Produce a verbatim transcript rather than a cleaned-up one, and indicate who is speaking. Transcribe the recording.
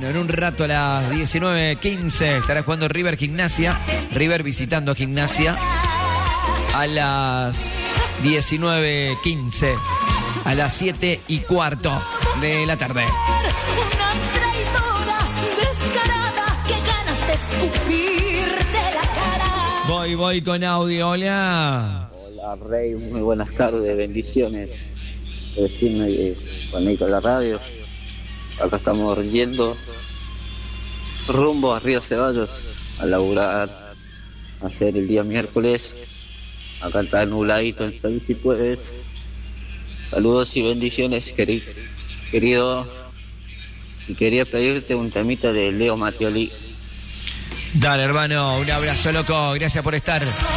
Speaker 1: Bueno, en un rato a las diecinueve quince estará jugando River Gimnasia. River visitando a Gimnasia a las diecinueve quince. A las siete y cuarto de la tarde.
Speaker 2: Una traidora descarada, que ganas de escupirte la cara.
Speaker 1: Voy, voy con audio, hola.
Speaker 3: Hola Rey, muy buenas tardes, bendiciones. Decirme que conecto a la radio. Acá estamos yendo rumbo a Río Ceballos a laburar, a hacer el día miércoles. Acá está nubladito en San si puedes. Saludos y bendiciones, querido. querido. Y quería pedirte un temita de Leo Mattioli.
Speaker 1: Dale, hermano, un abrazo loco, gracias por estar.